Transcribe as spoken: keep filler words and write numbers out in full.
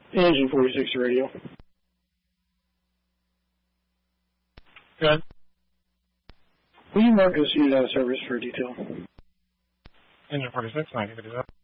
Engine forty-six radio. Good. Will you mark this unit out of service for detail? Engine forty-six, ninety, fifty-seven.